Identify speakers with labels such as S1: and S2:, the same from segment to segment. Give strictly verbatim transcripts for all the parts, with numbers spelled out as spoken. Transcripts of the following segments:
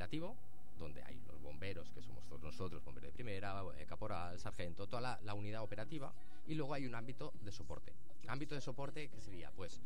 S1: operativo, donde hay los bomberos, que somos todos nosotros, bombero de primera, eh, caporal, sargento, toda la, la unidad operativa, y luego hay un ámbito de soporte. Ámbito de soporte que sería, pues,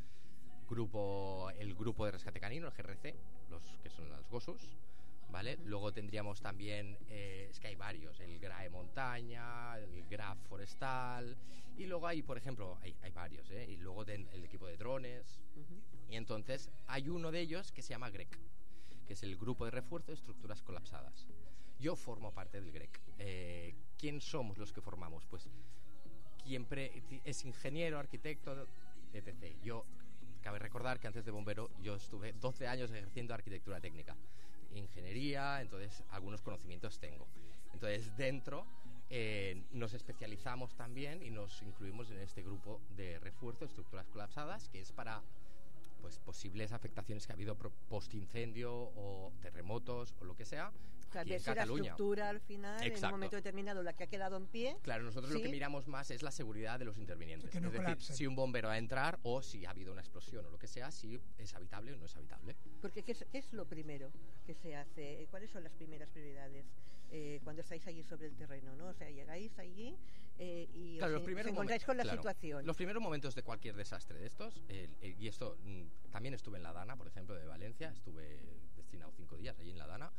S1: grupo el grupo de rescate canino, el G R C, los que son los GOSUS, ¿vale? Uh-huh. Luego tendríamos también, eh, es que hay varios, el G R A E montaña, el G R A F forestal, y luego hay, por ejemplo, hay, hay varios, ¿eh? Y luego ten, el equipo de drones, uh-huh. Y entonces hay uno de ellos que se llama G R E C, que es el grupo de refuerzo de estructuras colapsadas. Yo formo parte del G R E C. Eh, ¿Quién somos los que formamos? Pues quien pre- es ingeniero, arquitecto, etcétera. Yo, cabe recordar que antes de bombero yo estuve doce años ejerciendo arquitectura técnica, ingeniería, entonces algunos conocimientos tengo. Entonces dentro eh, nos especializamos también y nos incluimos en este grupo de refuerzo de estructuras colapsadas, que es para pues posibles afectaciones que ha habido post-incendio o terremotos o lo que sea,
S2: o sea,
S1: aquí en
S2: la
S1: Cataluña.
S2: Estructura al final,
S1: exacto.
S2: En un momento determinado, la que ha quedado en pie.
S1: Claro, nosotros ¿sí? Lo que miramos más es la seguridad de los intervinientes.
S3: Que no
S1: es decir,
S3: colapse.
S1: Si un bombero va a entrar o si ha habido una explosión o lo que sea, si es habitable o no es habitable.
S2: Porque ¿qué es, qué es lo primero que se hace? ¿Cuáles son las primeras prioridades eh, cuando estáis allí sobre el terreno, ¿no? O sea, llegáis allí eh, y
S1: claro,
S2: os,
S1: los
S2: os encontráis con la
S1: claro,
S2: situación.
S1: Los primeros momentos de cualquier desastre de estos, eh, eh, y esto mm, también estuve en la Dana, por ejemplo, de Valencia, estuve destinado cinco días allí en la Dana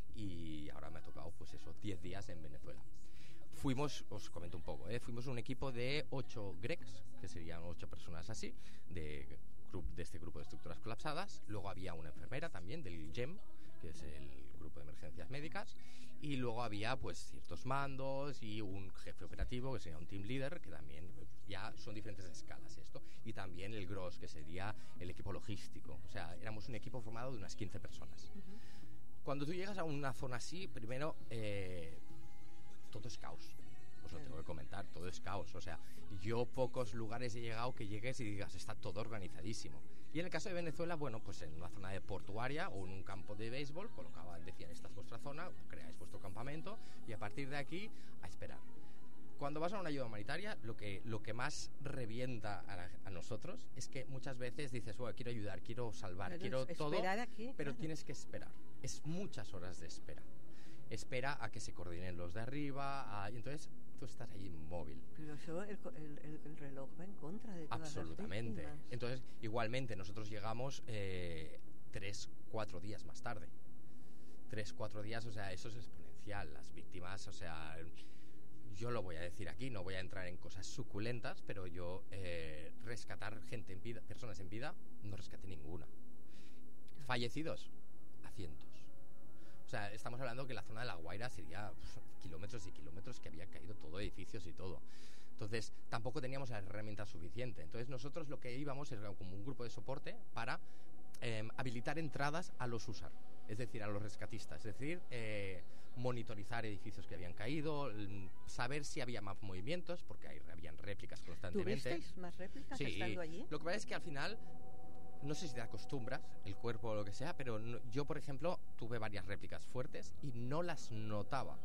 S1: y ahora me ha tocado, pues eso, diez días en Venezuela. Fuimos, os comento un poco, ¿eh? Fuimos un equipo de ocho G R E Cs, que serían ocho personas así, de, de este grupo de estructuras colapsadas. Luego había una enfermera también del G E M, que es el grupo de emergencias médicas, y luego había pues ciertos mandos y un jefe operativo que sería un team leader, que también ya son diferentes escalas esto, y también el G R O S, que sería el equipo logístico. O sea, éramos un equipo formado de unas quince personas. Uh-huh. Cuando tú llegas a una zona así, primero eh, todo es caos. Os lo tengo que comentar, todo es caos. O sea, yo pocos lugares he llegado que llegues y digas, está todo organizadísimo. Y en el caso de Venezuela, bueno, pues en una zona de portuaria o en un campo de béisbol, colocaban, decían, esta es vuestra zona, creáis vuestro campamento y a partir de aquí, a esperar. Cuando vas a una ayuda humanitaria, lo que, lo que más revienta a, la, a nosotros es que muchas veces dices, bueno, quiero ayudar, quiero salvar, pero quiero todo,
S2: aquí,
S1: pero
S2: claro.
S1: Tienes que esperar. Es muchas horas de espera. Espera a que se coordinen los de arriba, a, y entonces tú estás ahí inmóvil.
S2: Pero eso, el, el, el reloj va en contra de todas
S1: absolutamente.
S2: Las víctimas.
S1: Entonces, igualmente, nosotros llegamos eh, tres, cuatro días más tarde. Tres, cuatro días, o sea, eso es exponencial. Las víctimas, o sea, yo lo voy a decir aquí, no voy a entrar en cosas suculentas, pero yo eh, rescatar gente en vida, personas en vida, no rescaté ninguna. Fallecidos, a cientos. O sea, estamos hablando que la zona de La Guaira sería pues, kilómetros y kilómetros que había caído todo, edificios y todo. Entonces, tampoco teníamos la herramienta suficiente. Entonces, nosotros lo que íbamos era como un grupo de soporte para eh, habilitar entradas a los U S A R, es decir, a los rescatistas. Es decir, eh, monitorizar edificios que habían caído, saber si había más movimientos, porque hay, habían réplicas constantemente.
S2: ¿Tuvisteis más réplicas
S1: sí,
S2: estando allí?
S1: Lo que pasa es que al final... No sé si te acostumbras, el cuerpo o lo que sea, pero no, yo, por ejemplo, tuve varias réplicas fuertes y no las notaba.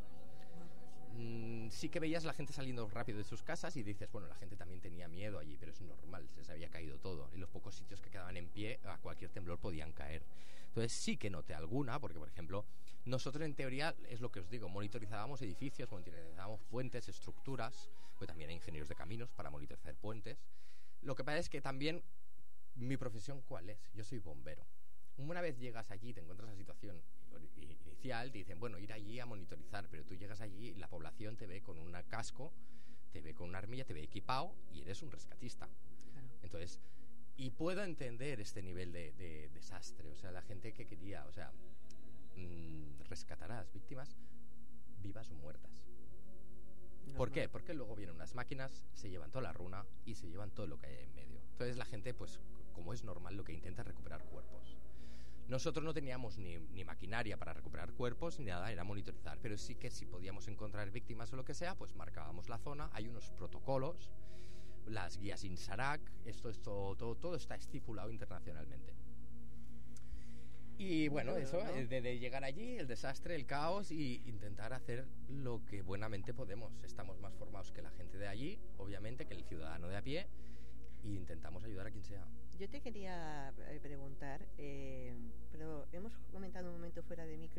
S1: Mm, sí que veías la gente saliendo rápido de sus casas y dices, bueno, la gente también tenía miedo allí, pero es normal, se les había caído todo. Y los pocos sitios que quedaban en pie, a cualquier temblor podían caer. Entonces sí que noté alguna, porque, por ejemplo, nosotros en teoría, es lo que os digo, monitorizábamos edificios, monitorizábamos puentes, estructuras, pues también hay ingenieros de caminos para monitorizar puentes. Lo que pasa es que también... ¿Mi profesión cuál es? Yo soy bombero. Una vez llegas allí y te encuentras la situación inicial, te dicen, bueno, ir allí a monitorizar, pero tú llegas allí y la población te ve con un casco, te ve con una armilla, te ve equipado y eres un rescatista. Claro. Entonces, y puedo entender este nivel de, de desastre, o sea, la gente que quería, o sea, mmm, rescatar a las víctimas vivas o muertas. No, ¿Por qué? No. Porque luego vienen unas máquinas, se llevan toda la runa y se llevan todo lo que hay en medio. Entonces la gente, pues, como es normal, lo que intenta es recuperar cuerpos. Nosotros no teníamos ni, ni maquinaria para recuperar cuerpos, ni nada, era monitorizar. Pero sí que si podíamos encontrar víctimas o lo que sea, pues marcábamos la zona. Hay unos protocolos, las guías INSARAC, esto, esto, todo, todo está estipulado internacionalmente. Y bueno, bueno eso, ¿no? de, de llegar allí, el desastre, el caos y intentar hacer lo que buenamente podemos. Estamos más formados que la gente de allí, obviamente, que el ciudadano de a pie, e intentamos ayudar a quien sea.
S2: Yo te quería preguntar, eh, pero hemos comentado un momento fuera de micro